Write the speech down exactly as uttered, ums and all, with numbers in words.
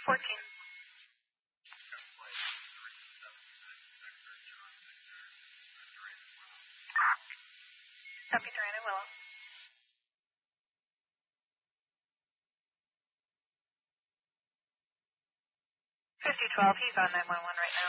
fourteen. Copy, Duran and Willow. fifty twelve, he's on nine one one right now.